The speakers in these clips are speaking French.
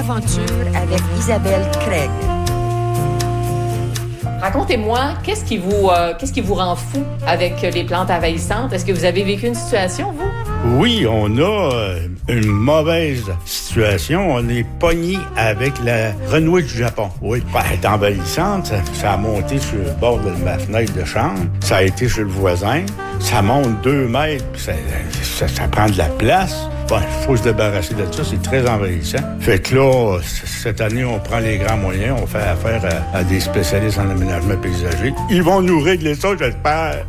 aventure avec Isabelle Craig. Racontez-moi, qu'est-ce qui vous rend fou avec les plantes envahissantes? Est-ce que vous avez vécu une situation, vous? Oui, on a une mauvaise situation. On est pogné avec la renouée du Japon. Oui, elle est envahissante. Ça a monté sur le bord de ma fenêtre de chambre. Ça a été chez le voisin. Ça monte 2 mètres. Ça prend de la place. Bon, il faut se débarrasser de ça. C'est très envahissant. Fait que là, cette année, on prend les grands moyens. On fait affaire à des spécialistes en aménagement paysager. Ils vont nous régler ça, j'espère.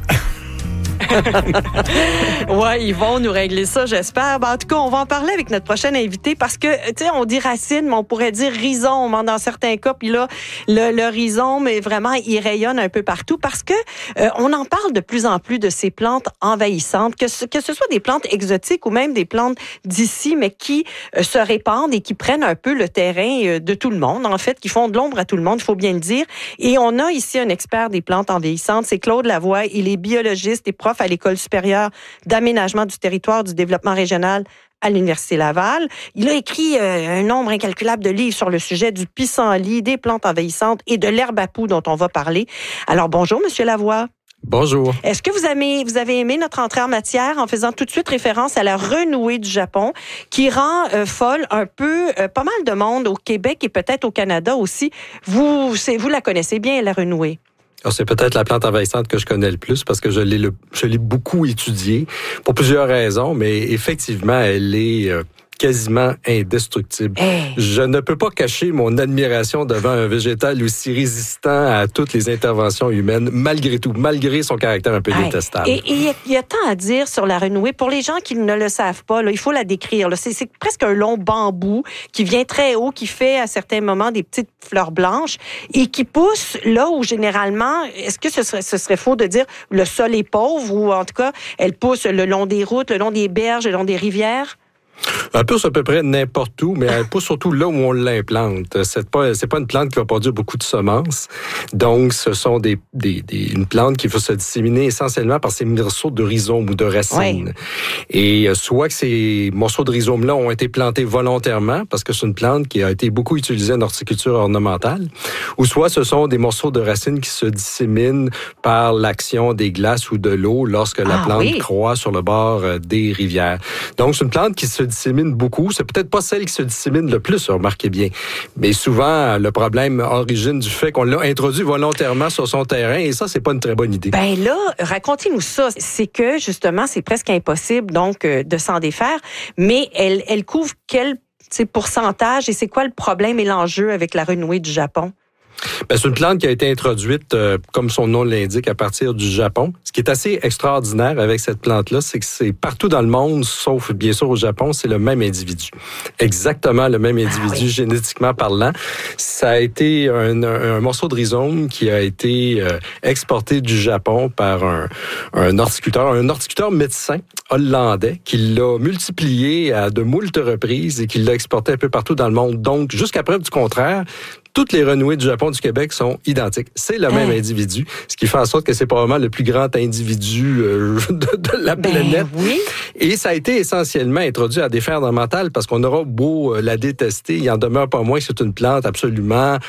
Ouais, ils vont nous régler ça, j'espère. En tout cas, on va en parler avec notre prochaine invité parce que, tu sais, on dit racine, mais on pourrait dire rhizome dans certains cas. Puis là, le rhizome, vraiment, il rayonne un peu partout parce que on en parle de plus en plus de ces plantes envahissantes, que ce soit des plantes exotiques ou même des plantes d'ici, mais qui se répandent et qui prennent un peu le terrain de tout le monde, en fait, qui font de l'ombre à tout le monde, il faut bien le dire. Et on a ici un expert des plantes envahissantes, c'est Claude Lavoie. Il est biologiste et prof à l'École supérieure d'aménagement du territoire du développement régional à l'Université Laval. Il a écrit un nombre incalculable de livres sur le sujet du pissenlit, des plantes envahissantes et de l'herbe à poux dont on va parler. Alors, bonjour, Monsieur Lavoie. Bonjour. Est-ce que vous avez aimé notre entrée en matière en faisant tout de suite référence à la renouée du Japon qui rend folle un peu pas mal de monde au Québec et peut-être au Canada aussi. Vous la connaissez bien, la renouée? Alors, c'est peut-être la plante envahissante que je connais le plus parce que je l'ai beaucoup étudiée pour plusieurs raisons, mais effectivement, elle est quasiment indestructible. Hey. Je ne peux pas cacher mon admiration devant un végétal aussi résistant à toutes les interventions humaines, malgré tout, malgré son caractère un peu détestable. Et il y a tant à dire sur la renouée. Pour les gens qui ne le savent pas, là, il faut la décrire. Là. C'est presque un long bambou qui vient très haut, qui fait à certains moments des petites fleurs blanches et qui pousse là où généralement, est-ce que ce serait faux de dire le sol est pauvre ou en tout cas, elle pousse le long des routes, le long des berges, le long des rivières? Elle pousse à peu près n'importe où, mais elle pousse surtout là où on l'implante. C'est pas une plante qui va produire beaucoup de semences. Donc, ce sont une plante qui va se disséminer essentiellement par ces morceaux de rhizome ou de racines. Oui. Et soit que ces morceaux de rhizome-là ont été plantés volontairement, parce que c'est une plante qui a été beaucoup utilisée en horticulture ornementale, ou soit ce sont des morceaux de racines qui se disséminent par l'action des glaces ou de l'eau lorsque la plante croît sur le bord des rivières. Donc, c'est une plante qui se dissémine beaucoup. C'est peut-être pas celle qui se dissémine le plus, remarquez bien. Mais souvent, le problème origine du fait qu'on l'a introduit volontairement sur son terrain et ça, c'est pas une très bonne idée. Ben là, racontez-nous ça. C'est que, justement, c'est presque impossible, donc, de s'en défaire. Mais elle couvre quel pourcentage et c'est quoi le problème et l'enjeu avec la renouée du Japon? Ben, c'est une plante qui a été introduite, comme son nom l'indique, à partir du Japon. Ce qui est assez extraordinaire avec cette plante-là, c'est que c'est partout dans le monde, sauf bien sûr au Japon, c'est le même individu. Exactement le même individu, génétiquement parlant. Ça a été un morceau de rhizome qui a été exporté du Japon par un horticulteur médecin hollandais qui l'a multiplié à de moultes reprises et qui l'a exporté un peu partout dans le monde. Donc, jusqu'à preuve du contraire, toutes les renouées du Japon et du Québec sont identiques. C'est le même individu, ce qui fait en sorte que c'est probablement le plus grand individu de la planète. Oui. Et ça a été essentiellement introduit à des fins ornementales parce qu'on aura beau la détester, il en demeure pas moins que c'est une plante absolument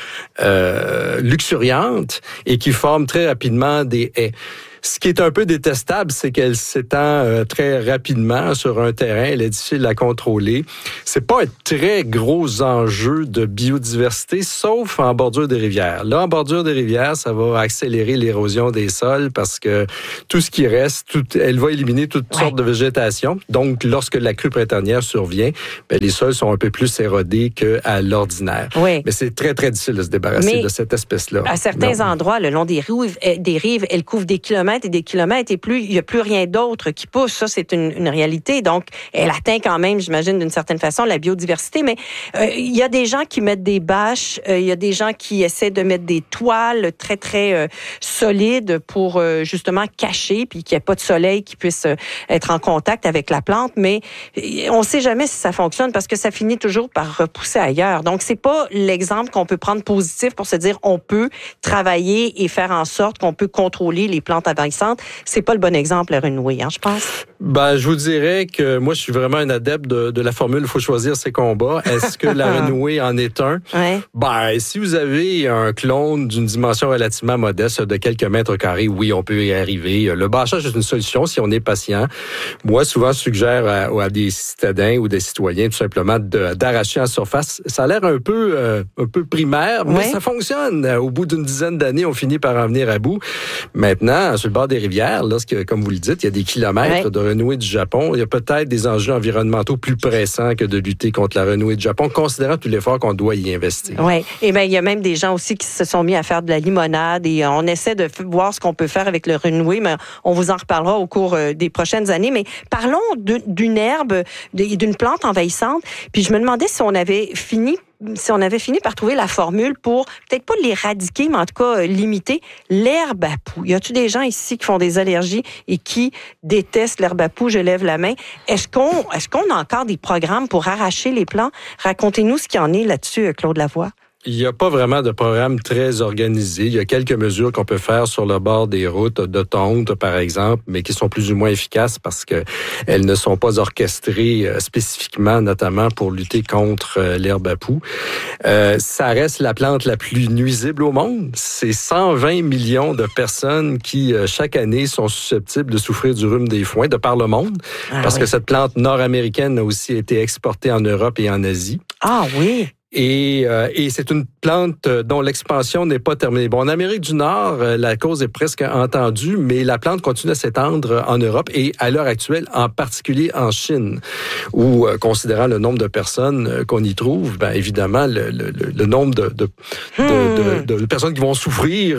luxuriante et qui forme très rapidement des haies. Ce qui est un peu détestable, c'est qu'elle s'étend très rapidement sur un terrain. Elle est difficile à contrôler. C'est pas un très gros enjeu de biodiversité, sauf en bordure des rivières. Là, en bordure des rivières, ça va accélérer l'érosion des sols parce que tout ce qui reste, elle va éliminer toutes sortes de végétation. Donc, lorsque la crue printanière survient, les sols sont un peu plus érodés qu'à l'ordinaire. Oui. Mais c'est très, très difficile de se débarrasser de cette espèce-là. À certains endroits, le long des rives, elle couvre des kilomètres et des kilomètres et il n'y a plus rien d'autre qui pousse. Ça, c'est une réalité. Donc, elle atteint quand même, j'imagine, d'une certaine façon, la biodiversité. Mais il y a des gens qui mettent des bâches, il y a des gens qui essaient de mettre des toiles très, très solides pour justement cacher, puis qu'il n'y ait pas de soleil qui puisse être en contact avec la plante. Mais on ne sait jamais si ça fonctionne parce que ça finit toujours par repousser ailleurs. Donc, c'est pas l'exemple qu'on peut prendre positif pour se dire on peut travailler et faire en sorte qu'on peut contrôler les plantes envahissante, c'est pas le bon exemple à renouer, je pense. Ben, je vous dirais que moi, je suis vraiment un adepte de la formule « faut choisir ses combats ». Est-ce que la renouée en est un? Ouais. Ben, si vous avez un clone d'une dimension relativement modeste de quelques mètres carrés, oui, on peut y arriver. Le bâchage est une solution si on est patient. Moi, souvent, je suggère à des citadins ou des citoyens tout simplement d'arracher en surface. Ça a l'air un peu primaire, mais ça fonctionne. Au bout d'une dizaine d'années, on finit par en venir à bout. Maintenant, sur le bord des rivières, lorsque, comme vous le dites, il y a des kilomètres de renouée du Japon, il y a peut-être des enjeux environnementaux plus pressants que de lutter contre la renouée du Japon, considérant tout l'effort qu'on doit y investir. Oui. Et bien, il y a même des gens aussi qui se sont mis à faire de la limonade et on essaie de voir ce qu'on peut faire avec le renoué, mais on vous en reparlera au cours des prochaines années. Mais parlons d'une herbe, d'une plante envahissante. Puis je me demandais si on avait fini par trouver la formule pour, peut-être pas l'éradiquer, mais en tout cas limiter l'herbe à poux. Y a-t-il des gens ici qui font des allergies et qui détestent l'herbe à poux? Je lève la main. Est-ce qu'on a encore des programmes pour arracher les plants? Racontez-nous ce qu'il y en est là-dessus, Claude Lavoie. Il n'y a pas vraiment de programme très organisé. Il y a quelques mesures qu'on peut faire sur le bord des routes de tonte, par exemple, mais qui sont plus ou moins efficaces parce que elles ne sont pas orchestrées spécifiquement, notamment pour lutter contre l'herbe à poux. Ça reste la plante la plus nuisible au monde. C'est 120 millions de personnes qui, chaque année, sont susceptibles de souffrir du rhume des foins de par le monde, parce que cette plante nord-américaine a aussi été exportée en Europe et en Asie. Ah oui! Et c'est une plante dont l'expansion n'est pas terminée. Bon, en Amérique du Nord, la cause est presque entendue, mais la plante continue à s'étendre en Europe et à l'heure actuelle, en particulier en Chine, où, considérant le nombre de personnes qu'on y trouve, ben évidemment, le nombre de personnes qui vont souffrir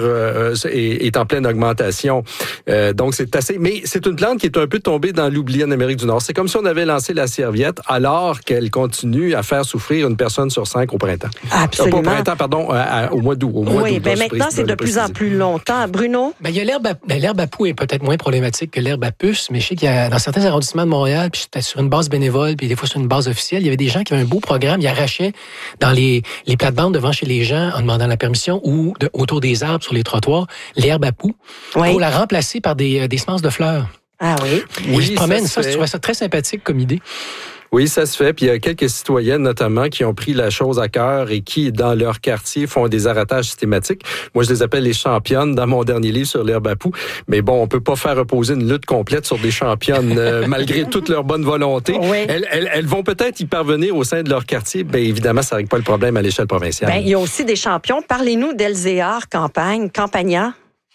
est en pleine augmentation. Donc, c'est assez... Mais c'est une plante qui est un peu tombée dans l'oubli en Amérique du Nord. C'est comme si on avait lancé la serviette alors qu'elle continue à faire souffrir une personne sur 5 au printemps. Absolument. Pas au printemps, pardon, au mois d'août. Oui, bien maintenant, c'est de plus en plus longtemps. Bruno? Ben, il y a l'herbe à poux est peut-être moins problématique que l'herbe à puce, mais je sais qu'il y a dans certains arrondissements de Montréal, puis c'était sur une base bénévole, puis des fois sur une base officielle, il y avait des gens qui avaient un beau programme, ils arrachaient dans les plates-bandes devant chez les gens en demandant la permission ou autour des arbres sur les trottoirs, l'herbe à poux, pour la remplacer par des semences de fleurs. Ah oui? Oui, je promène ça, je trouvais ça très sympathique comme idée. Oui, ça se fait. Puis il y a quelques citoyennes notamment qui ont pris la chose à cœur et qui, dans leur quartier, font des arratages systématiques. Moi, je les appelle les championnes dans mon dernier livre sur l'herbe à poux. Mais bon, on peut pas faire reposer une lutte complète sur des championnes malgré toute leur bonne volonté. Oui. Elles vont peut-être y parvenir au sein de leur quartier. Bien évidemment, ça règle pas le problème à l'échelle provinciale. Bien, il y a aussi des champions. Parlez-nous d'Elzéar Campagna.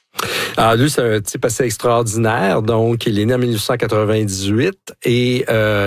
Ah, lui, c'est un type assez extraordinaire. Donc, il est né en 1998 et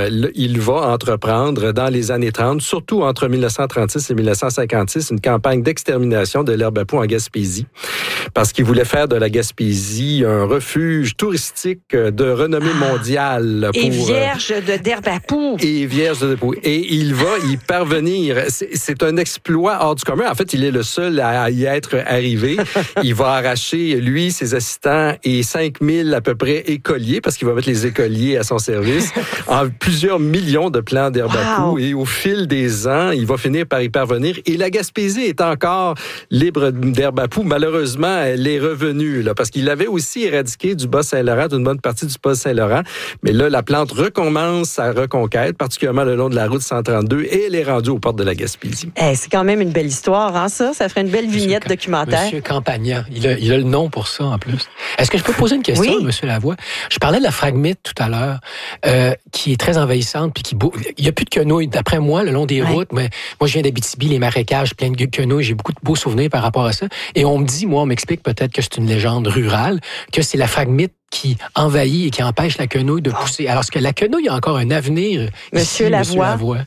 il va entreprendre dans les années 30, surtout entre 1936 et 1956, une campagne d'extermination de l'herbe à poux en Gaspésie. Parce qu'il voulait faire de la Gaspésie un refuge touristique de renommée mondiale. Et vierge d'herbe à poux. Et vierge d'herbe à poux. Et il va y parvenir. C'est un exploit hors du commun. En fait, il est le seul à y être arrivé. Il va arracher, lui, ses assistants et 5000 à peu près écoliers, parce qu'il va mettre les écoliers à son service, en plusieurs millions de plants d'herbe à poux. Et au fil des ans, il va finir par y parvenir. Et la Gaspésie est encore libre d'herbe à poux. Malheureusement, elle est revenue, là, parce qu'il avait aussi éradiqué du Bas-Saint-Laurent, d'une bonne partie du Bas-Saint-Laurent. Mais là, la plante recommence sa reconquête, particulièrement le long de la route 132, et elle est rendue aux portes de la Gaspésie. C'est quand même une belle histoire, hein, ça? Ça ferait une belle vignette documentaire. Monsieur Campagna, il a le nom pour ça, en plus. Est-ce que je peux poser une question, oui, Monsieur Lavoie? Je parlais de la phragmite tout à l'heure, qui est très envahissante, puis il n'y a plus de quenouilles. D'après moi, le long des routes, mais moi, je viens d'Abitibi, les marécages, plein de quenouilles, j'ai beaucoup de beaux souvenirs par rapport à ça. Et on m'explique peut-être que c'est une légende rurale, que c'est la phragmite qui envahit et qui empêche la quenouille de pousser. Alors, est-ce que la quenouille a encore un avenir? Monsieur Lavoie.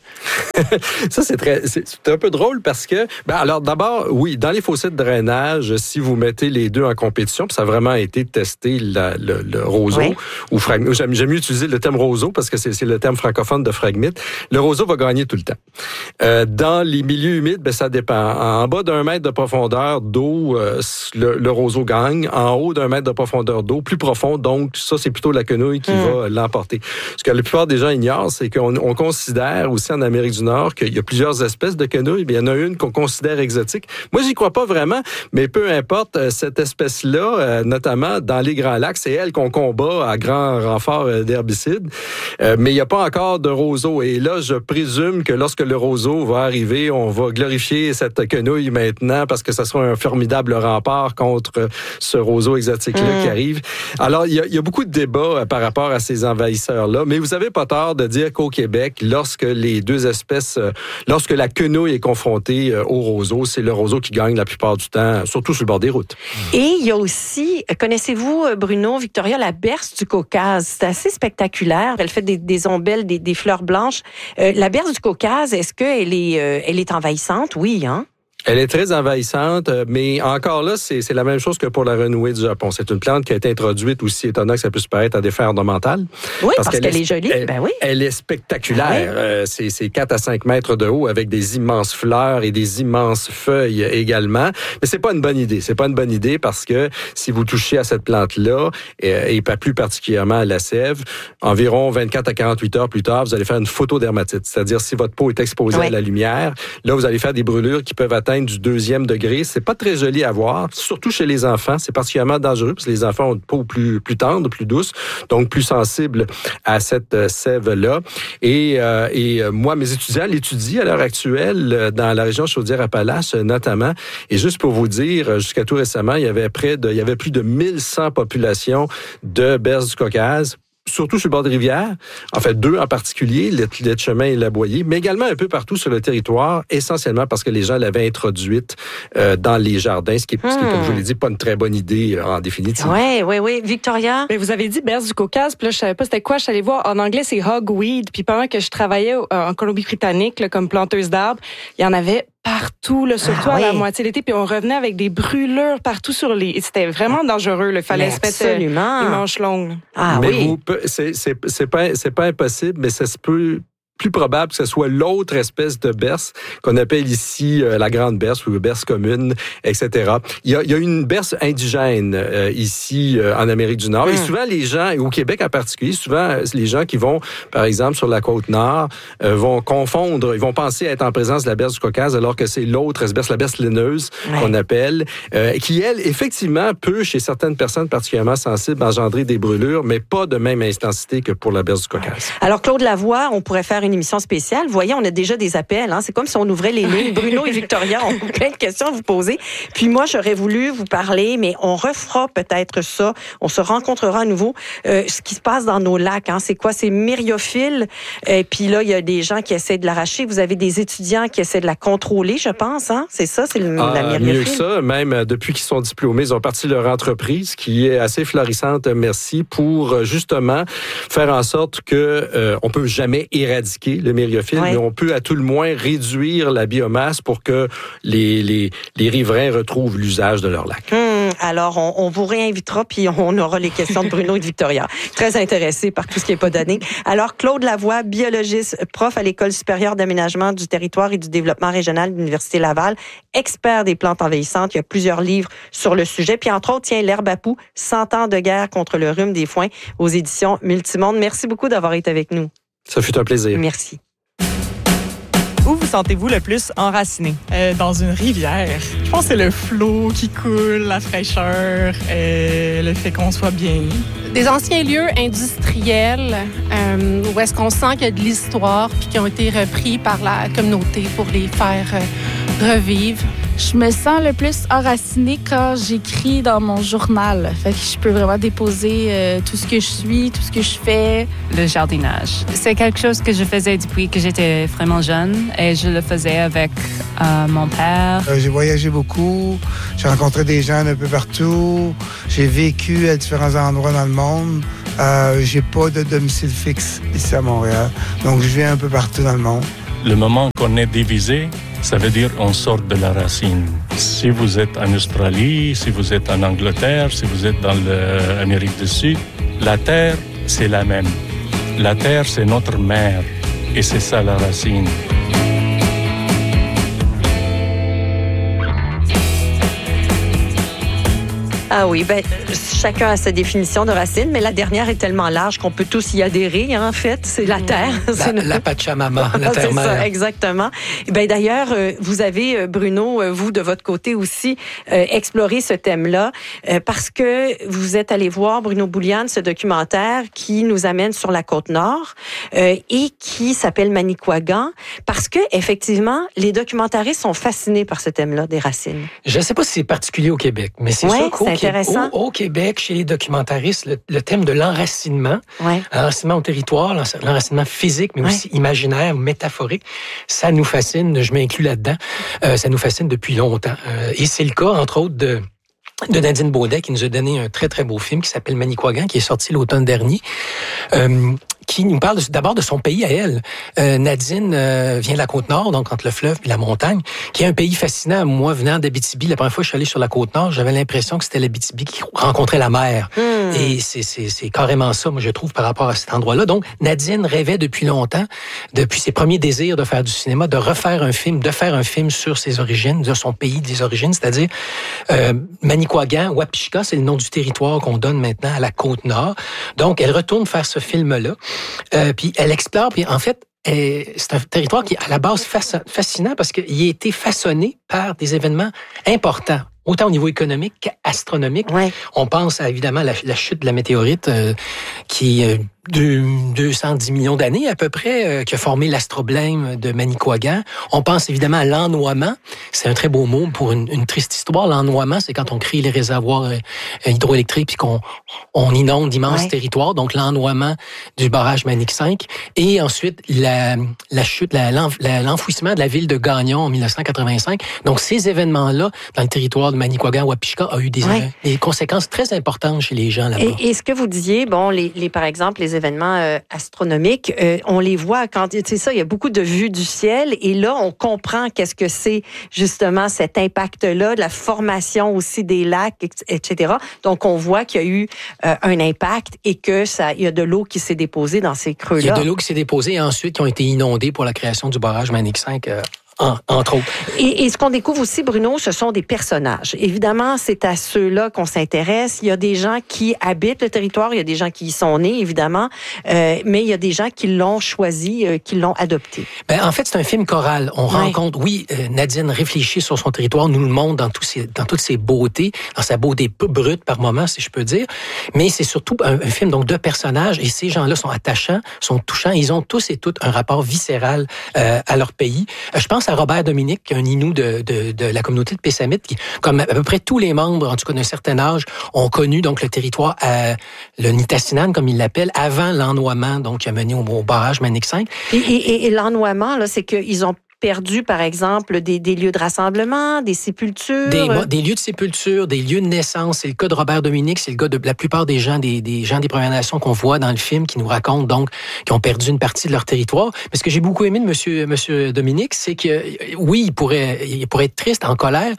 Ça, c'est un peu drôle parce que, alors d'abord, oui, dans les fossés de drainage, si vous mettez les deux en compétition, puis ça a vraiment été testé, le roseau, ou fragmite, j'aime mieux utiliser le terme roseau parce que c'est le terme francophone de phragmite, le roseau va gagner tout le temps. Dans les milieux humides, ça dépend. En bas d'1 mètre de profondeur d'eau, le roseau gagne. En haut d'1 mètre de profondeur d'eau, plus profond, poisson. Donc, ça, c'est plutôt la quenouille qui va l'emporter. Ce que la plupart des gens ignorent, c'est qu'on considère aussi en Amérique du Nord qu'il y a plusieurs espèces de quenouilles. Il y en a une qu'on considère exotique. Moi, j'y crois pas vraiment, mais peu importe, cette espèce-là, notamment dans les Grands Lacs, c'est elle qu'on combat à grand renfort d'herbicides. Mais il n'y a pas encore de roseau. Et là, je présume que lorsque le roseau va arriver, on va glorifier cette quenouille maintenant parce que ça sera un formidable rempart contre ce roseau exotique-là qui arrive. Alors, il y a beaucoup de débats par rapport à ces envahisseurs-là, mais vous n'avez pas tort de dire qu'au Québec, lorsque les deux espèces, lorsque la quenouille est confrontée au roseau, c'est le roseau qui gagne la plupart du temps, surtout sur le bord des routes. Et il y a aussi, connaissez-vous, Bruno, Victoria, la berce du Caucase? C'est assez spectaculaire. Elle fait des ombelles, des fleurs blanches. La berce du Caucase, est-ce qu'elle est envahissante? Oui, hein? Elle est très envahissante, mais encore là, c'est la même chose que pour la renouée du Japon. C'est une plante qui a été introduite, aussi étonnant que ça puisse paraître, à des fins ornementales. Oui, parce qu'elle est jolie. Elle est spectaculaire. C'est 4 à 5 mètres de haut avec des immenses fleurs et des immenses feuilles également. Mais c'est pas une bonne idée. C'est pas une bonne idée parce que si vous touchez à cette plante-là, et pas plus particulièrement à la sève, environ 24 à 48 heures plus tard, vous allez faire une photodermatite. C'est-à-dire, si votre peau est exposée à la lumière, là, vous allez faire des brûlures qui peuvent atteindre du 2e degré. C'est pas très joli à voir, surtout chez les enfants. C'est particulièrement dangereux parce que les enfants ont une peau plus tendre, plus douce, donc plus sensible à cette sève-là. Et moi, mes étudiants l'étudient à l'heure actuelle dans la région Chaudière-Appalaches notamment. Et juste pour vous dire, jusqu'à tout récemment, il y avait plus de 1100 populations de berce du Caucase, surtout sur le bord des rivières, en fait 2 en particulier, l'Etchemin et la Boyer, mais également un peu partout sur le territoire, essentiellement parce que les gens l'avaient introduite dans les jardins, ce qui est, comme je vous l'ai dit, pas une très bonne idée en définitive. Oui. Victoria? Mais vous avez dit berce du Caucase, puis là, je savais pas c'était quoi, je suis allée voir, en anglais, c'est hogweed, puis pendant que je travaillais en Colombie-Britannique, là, comme planteuse d'arbres, il y en avait partout, là, surtout à la moitié de l'été, puis on revenait avec des brûlures partout sur les... C'était vraiment dangereux, il fallait se mettre les manches longues. C'est pas impossible, mais ça se peut... plus probable que ce soit l'autre espèce de berce qu'on appelle ici la grande berce ou berce commune, etc. Il y a une berce indigène ici en Amérique du Nord. Et souvent, les gens, et au Québec en particulier, souvent, les gens qui vont, par exemple, sur la Côte-Nord, vont confondre, ils vont penser être en présence de la berce du Caucase, alors que c'est l'autre berce, la berce laineuse, qu'on appelle, qui, elle, effectivement, peut, chez certaines personnes particulièrement sensibles, engendrer des brûlures, mais pas de même intensité que pour la berce du Caucase. Alors, Claude Lavoie, on pourrait faire une émission spéciale. Vous voyez, on a déjà des appels. Hein? C'est comme si on ouvrait les lignes. Bruno et Victoria ont plein de questions à vous poser. Puis moi, j'aurais voulu vous parler, mais on refera peut-être ça. On se rencontrera à nouveau. Ce qui se passe dans nos lacs, hein? C'est quoi? C'est myriophylle. Puis là, il y a des gens qui essaient de l'arracher. Vous avez des étudiants qui essaient de la contrôler, je pense. Hein? C'est ça, c'est la myriophylle? Mieux que ça. Même depuis qu'ils sont diplômés, ils ont parti leur entreprise qui est assez florissante, merci, pour justement faire en sorte que on peut jamais éradiquer le myriophylle, mais on peut à tout le moins réduire la biomasse pour que les riverains retrouvent l'usage de leur lac. Alors, on vous réinvitera, puis on aura les questions de Bruno et de Victoria. Très intéressés par tout ce qui n'est pas donné. Alors, Claude Lavoie, biologiste, prof à l'École supérieure d'aménagement du territoire et du développement régional de l'Université Laval, expert des plantes envahissantes. Il y a plusieurs livres sur le sujet. Puis, entre autres, l'herbe à poux, 100 ans de guerre contre le rhume des foins aux éditions Multimonde. Merci beaucoup d'avoir été avec nous. Ça fut un plaisir. Merci. Où vous sentez-vous le plus enraciné? Dans une rivière. Je pense que c'est le flot qui coule, la fraîcheur, le fait qu'on soit bien. Des anciens lieux industriels où est-ce qu'on sent qu'il y a de l'histoire puis qui ont été repris par la communauté pour les faire revivre. Je me sens le plus enracinée quand j'écris dans mon journal. Fait que je peux vraiment déposer tout ce que je suis, tout ce que je fais. Le jardinage. C'est quelque chose que je faisais depuis que j'étais vraiment jeune et je le faisais avec mon père. J'ai voyagé beaucoup, j'ai rencontré des gens un peu partout, j'ai vécu à différents endroits dans le monde. J'ai pas de domicile fixe ici à Montréal, donc je viens un peu partout dans le monde. Le moment qu'on est divisé, ça veut dire qu'on sort de la racine. Si vous êtes en Australie, si vous êtes en Angleterre, si vous êtes dans l'Amérique du Sud, la terre, c'est la même. La terre, c'est notre mère. Et c'est ça la racine. Ah oui, ben chacun a sa définition de racine, mais la dernière est tellement large qu'on peut tous y adhérer, hein, en fait. C'est la terre. La Pachamama, la terre-mère. C'est ça, exactement. Ben d'ailleurs, vous avez, Bruno, vous, de votre côté aussi, exploré ce thème-là, parce que vous êtes allé voir, Bruno Bouliane, ce documentaire qui nous amène sur la Côte-Nord et qui s'appelle Manicouagan, parce que effectivement, les documentaristes sont fascinés par ce thème-là des racines. Je ne sais pas si c'est particulier au Québec, mais c'est sûr qu'au Québec, chez les documentaristes, le thème de l'enracinement, l'enracinement au territoire, l'enracinement physique, mais aussi imaginaire, métaphorique, ça nous fascine, je m'inclus là-dedans, ça nous fascine depuis longtemps. Et c'est le cas, entre autres, de Nadine Baudet, qui nous a donné un très, très beau film qui s'appelle Manicouagan, qui est sorti l'automne dernier, qui nous parle d'abord de son pays à elle. Nadine vient de la Côte-Nord, donc entre le fleuve et la montagne, qui est un pays fascinant. Moi, venant d'Abitibi, la première fois que je suis allé sur la Côte-Nord, j'avais l'impression que c'était l'Abitibi qui rencontrait la mer. Et c'est carrément ça, moi, je trouve, par rapport à cet endroit-là. Donc, Nadine rêvait depuis longtemps, depuis ses premiers désirs de faire du cinéma, de refaire un film, de faire un film sur ses origines, de son pays des origines, c'est-à-dire Manicouagan, Wapishka, c'est le nom du territoire qu'on donne maintenant à la Côte-Nord. Donc, elle retourne faire ce film-là. Puis elle explore, puis en fait, c'est un territoire qui est à la base fascinant parce qu'il a été façonné par des événements importants, autant au niveau économique qu'astronomique. On pense à, évidemment, la chute de la météorite qui est 210 millions d'années à peu près, qui a formé l'astroblème de Manicouagan. On pense évidemment à l'ennoiement. C'est un très beau mot pour une triste histoire. L'ennoiement, c'est quand on crée les réservoirs hydroélectriques puis qu'on inonde d'immenses territoires. Donc, l'ennoiement du barrage Manic 5. Et ensuite, la chute, l'enfouissement de la ville de Gagnon en 1985. Donc, ces événements-là, dans le territoire de Manicouagan, Wapishka, a eu des conséquences très importantes chez les gens là-bas. Et ce que vous disiez, bon, par exemple, les événements astronomiques, on les voit quand, c'est ça, il y a beaucoup de vues du ciel et là, on comprend qu'est-ce que c'est justement cet impact-là, de la formation aussi des lacs, etc. Donc, on voit qu'il y a eu un impact et que il y a de l'eau qui s'est déposée dans ces creux-là. Il y a de l'eau qui s'est déposée et ensuite qui ont été inondés pour la création du barrage Manic 5. Entre autres. Et ce qu'on découvre aussi, Bruno, ce sont des personnages. Évidemment, c'est à ceux-là qu'on s'intéresse. Il y a des gens qui habitent le territoire, il y a des gens qui y sont nés, évidemment, mais il y a des gens qui l'ont choisi, qui l'ont adopté. En fait, c'est un film choral. On rencontre, Nadine réfléchit sur son territoire, nous le montre dans toutes ses beautés, dans sa beauté brute par moment, si je peux dire. Mais c'est surtout un film donc de personnages et ces gens-là sont attachants, sont touchants. Ils ont tous et toutes un rapport viscéral à leur pays. Je pense à Robert Dominique, un Innu de la communauté de Pessamit, qui, comme à peu près tous les membres, en tout cas d'un certain âge, ont connu donc le territoire, le Nitassinan, comme ils l'appellent, avant l'ennoiement, donc qui a mené au barrage Manic 5. Et l'ennoiement, là, c'est qu'ils ont perdu, par exemple, des lieux de rassemblement, des sépultures. Des lieux de sépulture, des lieux de naissance. C'est le cas de Robert Dominique, c'est le cas de la plupart des gens des Premières Nations qu'on voit dans le film, qui nous racontent donc qu'ils ont perdu une partie de leur territoire. Mais ce que j'ai beaucoup aimé de Monsieur Dominique, c'est que, oui, il pourrait être triste, en colère.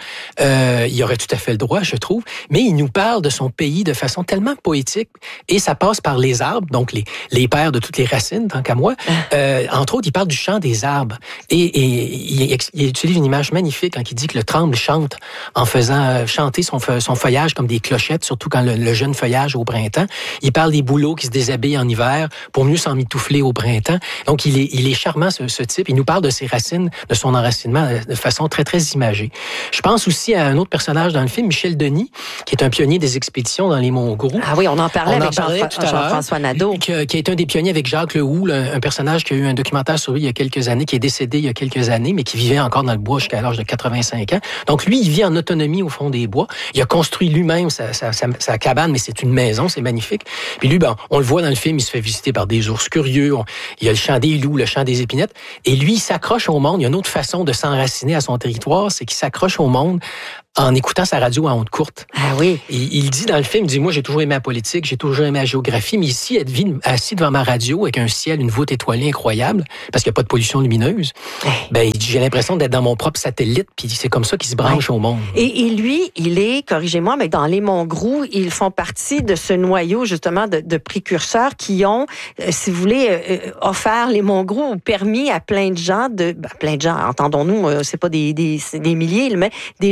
Il aurait tout à fait le droit, je trouve. Mais il nous parle de son pays de façon tellement poétique. Et ça passe par les arbres, donc les pères de toutes les racines, tant qu'à moi. Entre autres, il parle du chant des arbres. Et il utilise une image magnifique quand il dit que le tremble chante en faisant chanter son feuillage comme des clochettes, surtout quand le jeune feuillage au printemps. Il parle des bouleaux qui se déshabillent en hiver pour mieux s'emmitoufler au printemps. Donc, il est charmant, ce type. Il nous parle de ses racines, de son enracinement de façon très, très imagée. Je pense aussi à un autre personnage dans le film, Michel Denis, qui est un pionnier des expéditions dans les monts Grou. Ah oui, on en parlait avec Jean-François Nadeau. Qui a été un des pionniers avec Jacques Lehoux, un personnage qui a eu un documentaire sur lui il y a quelques années, qui est décédé il y a quelques années, mais qui vivait encore dans le bois jusqu'à l'âge de 85 ans. Donc, lui, il vit en autonomie au fond des bois. Il a construit lui-même sa cabane, mais c'est une maison, c'est magnifique. Puis lui, on le voit dans le film, il se fait visiter par des ours curieux. Il y a le chant des loups, le chant des épinettes. Et lui, il s'accroche au monde. Il y a une autre façon de s'enraciner à son territoire, c'est qu'il s'accroche au monde en écoutant sa radio à ondes courtes. Ah oui. Et il dit dans le film, moi, j'ai toujours aimé la politique, j'ai toujours aimé la géographie, mais ici, être assis devant ma radio avec un ciel, une voûte étoilée incroyable, parce qu'il n'y a pas de pollution lumineuse, j'ai l'impression d'être dans mon propre satellite, puis c'est comme ça qu'il se branche au monde. Et lui, il est, corrigez-moi, mais dans les monts Grou, ils font partie de ce noyau, justement, de précurseurs qui ont, si vous voulez, offert les monts Grou, permis à plein de gens entendons-nous, c'est pas des milliers, mais des gens d'aller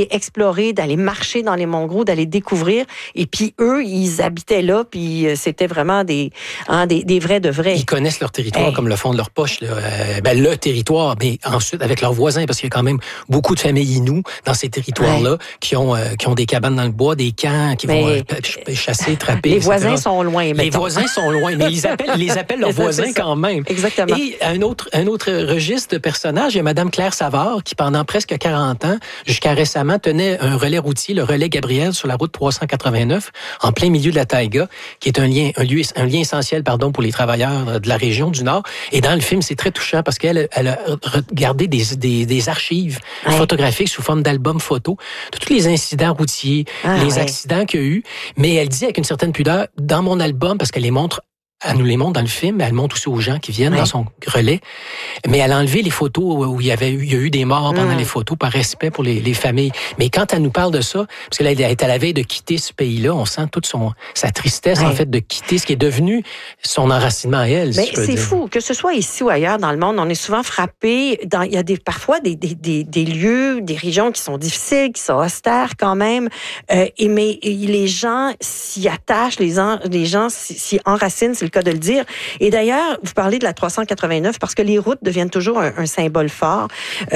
d'aller explorer, d'aller marcher dans les monts Gros, d'aller découvrir. Et puis eux, ils habitaient là, puis c'était vraiment des vrais de vrais. Ils connaissent leur territoire comme le fond de leur poche. Là. Le territoire, mais ensuite avec leurs voisins, parce qu'il y a quand même beaucoup de familles Innu dans ces territoires-là qui ont des cabanes dans le bois, des camps, qui vont chasser, trapper. Les voisins sont loin. Mettons. Les voisins sont loin, mais ils les appellent leurs voisins quand même. Exactement. Et un autre registre de personnages, il y a Madame Claire Savard, qui pendant presque 40 ans, jusqu'à récemment, tenait un relais routier, le relais Gabriel, sur la route 389, en plein milieu de la taïga, qui est un lien essentiel, pour les travailleurs de la région du Nord. Et dans le film, c'est très touchant parce qu'elle a regardé des archives photographiques sous forme d'albums photos de tous les incidents routiers, les accidents qu'il y a eu. Mais elle dit avec une certaine pudeur, dans mon album, parce qu'elle nous les montre dans le film, mais elle montre aussi aux gens qui viennent dans son relais. Mais elle a enlevé les photos où il y a eu des morts pendant les photos par respect pour les familles. Mais quand elle nous parle de ça, parce qu'elle est à la veille de quitter ce pays-là, on sent toute sa tristesse, en fait, de quitter ce qui est devenu son enracinement à elle. Mais c'est fou, que ce soit ici ou ailleurs dans le monde, on est souvent frappé. Il y a parfois des lieux, des régions qui sont difficiles, qui sont austères quand même. Mais les gens s'y attachent, les gens s'y enracinent, c'est le cas de le dire. Et d'ailleurs, vous parlez de la 389 parce que les routes deviennent toujours un symbole fort.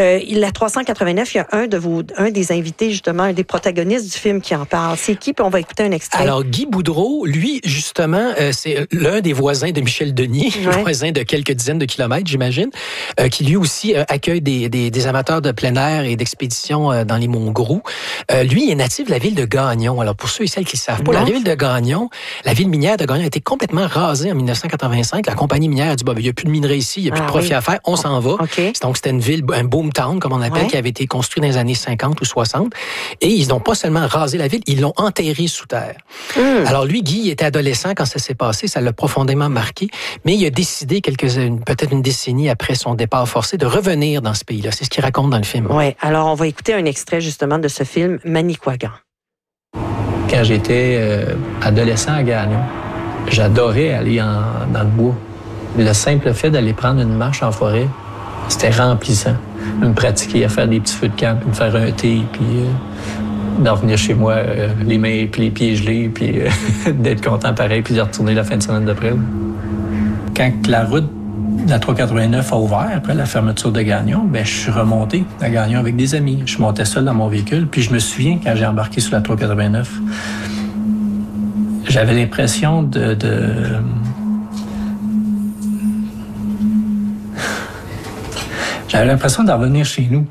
La 389, il y a un des invités, justement, un des protagonistes du film qui en parle. C'est qui? Puis on va écouter un extrait. Alors, Guy Boudreau, lui, justement, c'est l'un des voisins de Michel Denis, voisin de quelques dizaines de kilomètres, j'imagine, qui lui aussi accueille des amateurs de plein air et d'expédition dans les monts Gros. Lui, il est natif de la ville de Gagnon. Alors, pour ceux et celles qui ne savent pas, la ville de Gagnon, la ville minière de Gagnon a été complètement rasée en 1985. La compagnie minière a dit, il n'y a plus de minerai ici, il n'y a plus de profit à faire, on s'en va. Donc, c'était une ville, un boom town, comme on appelle, qui avait été construit dans les années 50 ou 60. Et ils n'ont pas seulement rasé la ville, ils l'ont enterrée sous terre. Alors, lui, Guy, il était adolescent quand ça s'est passé, ça l'a profondément marqué, mais il a décidé peut-être une décennie après son départ forcé de revenir dans ce pays-là. C'est ce qu'il raconte dans le film. Oui, alors on va écouter un extrait justement de ce film Manicouagan. Quand j'étais adolescent à Gagnon, j'adorais aller dans le bois. Le simple fait d'aller prendre une marche en forêt, c'était remplissant. De me pratiquer à faire des petits feux de camp, puis me faire un thé, puis d'en revenir chez moi les mains puis les pieds gelés, puis d'être content pareil, puis de retourner la fin de semaine d'après. Quand la route de la 389 a ouvert, après la fermeture de Gagnon, je suis remonté à Gagnon avec des amis. Je montais seul dans mon véhicule, puis je me souviens, quand j'ai embarqué sur la 389, j'avais l'impression J'avais l'impression de revenir chez nous.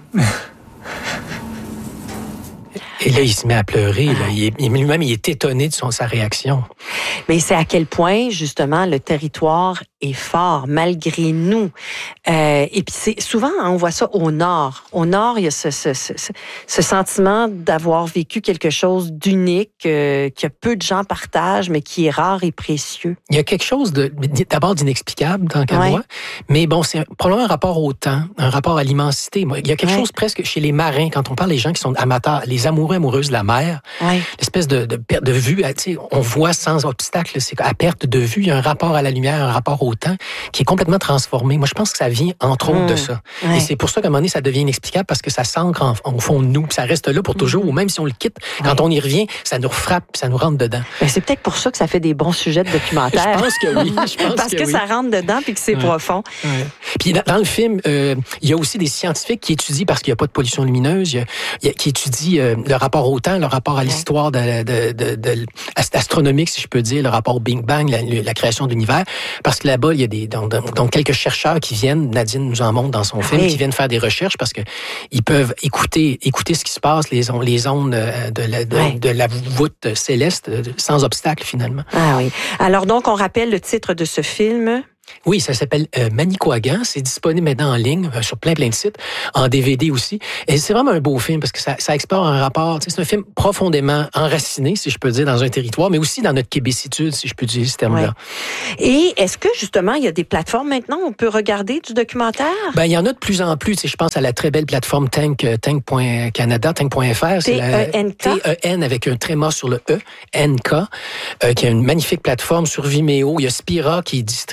Et là, il se met à pleurer. Là. Lui-même, il est étonné de sa réaction. Mais c'est à quel point, justement, le territoire est fort, malgré nous. Et puis, souvent, on voit ça au Nord. Au Nord, il y a ce sentiment d'avoir vécu quelque chose d'unique, que peu de gens partagent, mais qui est rare et précieux. Il y a quelque chose d'abord d'inexplicable dans le moi, mais bon, c'est probablement un rapport au temps, un rapport à l'immensité. Il y a quelque chose presque chez les marins, quand on parle des gens qui sont amateurs, les amoureuses de la mer, l'espèce de perte de vue, on voit sans obstacle, c'est à perte de vue, il y a un rapport à la lumière, un rapport au temps qui est complètement transformé. Moi, je pense que ça vient entre autres de ça. Et c'est pour ça qu'à un moment donné, ça devient inexplicable parce que ça s'ancre au fond de nous, puis ça reste là pour toujours, ou même si on le quitte, quand on y revient, ça nous frappe, ça nous rentre dedans. C'est peut-être pour ça que ça fait des bons sujets de documentaire. Je pense que oui. Parce que ça rentre dedans puis que c'est profond. Puis dans le film, il y a aussi des scientifiques qui étudient, parce qu'il n'y a pas de pollution lumineuse, qui étudient le rapport au temps, le rapport à l'histoire astronomique, si je peux dire, le rapport au Big Bang, la création de l'univers. Parce que là-bas, il y a donc quelques chercheurs qui viennent, Nadine nous en montre dans son film, qui viennent faire des recherches parce que ils peuvent écouter ce qui se passe, les ondes de la voûte céleste, sans obstacle, finalement. Ah oui. Alors donc, on rappelle le titre de ce film. Oui, ça s'appelle Manicouagan. C'est disponible maintenant en ligne sur plein de sites, en DVD aussi. Et c'est vraiment un beau film parce que ça explore un rapport. C'est un film profondément enraciné, si je peux dire, dans un territoire, mais aussi dans notre québécitude, si je peux dire ce terme-là. Et est-ce que, justement, il y a des plateformes maintenant où on peut regarder du documentaire? Il y en a de plus en plus. Je pense à la très belle plateforme Tank.Canada, Tank.fr. T-E-N-K. T-E-N avec un tréma sur le E, N-K, qui a une magnifique plateforme sur Vimeo. Il y a Spira qui distribue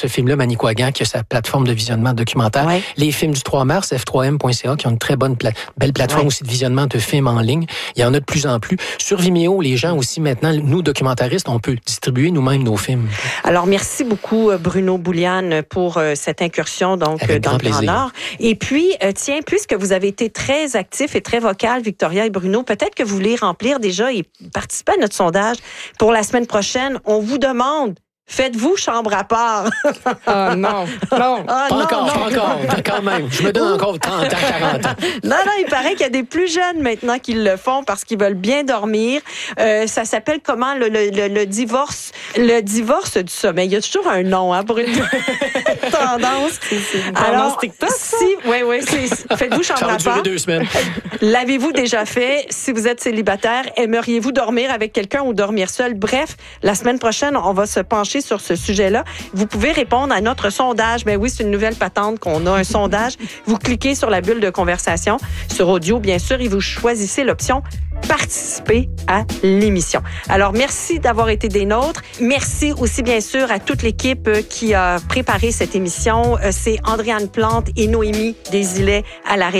ce film-là, Manicouagan, qui a sa plateforme de visionnement documentaire. Ouais. Les films du 3 mars, f3m.ca, qui ont une très belle plateforme aussi de visionnement de films en ligne. Il y en a de plus en plus. Sur Vimeo, les gens aussi, maintenant, nous, documentaristes, on peut distribuer nous-mêmes nos films. Alors, merci beaucoup, Bruno Bouliane, pour cette incursion dans le Grand Nord. Et puis, tiens, puisque vous avez été très actifs et très vocal, Victoria et Bruno, peut-être que vous voulez remplir déjà et participer à notre sondage pour la semaine prochaine. On vous demande, faites-vous chambre à part? Ah non, non. Pas encore, quand même. Je me donne encore 30 ans, 40 ans. Non, il paraît qu'il y a des plus jeunes maintenant qui le font parce qu'ils veulent bien dormir. Ça s'appelle comment le divorce? Le divorce du sommeil. Il y a toujours un nom pour une tendance. Alors, faites-vous chambre à part. Ça va durer 2 semaines. L'avez-vous déjà fait? Si vous êtes célibataire, aimeriez-vous dormir avec quelqu'un ou dormir seul? Bref, la semaine prochaine, on va se pencher sur ce sujet-là. Vous pouvez répondre à notre sondage. Ben oui, c'est une nouvelle patente qu'on a, un sondage. Vous cliquez sur la bulle de conversation, sur audio, bien sûr, et vous choisissez l'option participer à l'émission. Alors, merci d'avoir été des nôtres. Merci aussi, bien sûr, à toute l'équipe qui a préparé cette émission. C'est Andréane Plante et Noémie Desilets à la réalisation.